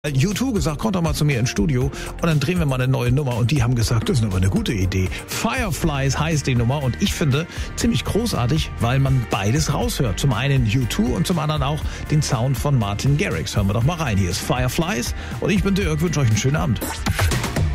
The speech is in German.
U2 gesagt, kommt doch mal zu mir ins Studio und dann drehen wir mal eine neue Nummer und die haben gesagt, das ist aber eine gute Idee. Fireflies heißt die Nummer und ich finde ziemlich großartig, weil man beides raushört. Zum einen U2 und zum anderen auch den Sound von Martin Garrix. Hören wir doch mal rein. Hier ist Fireflies und ich bin Dirk, wünsche euch einen schönen Abend.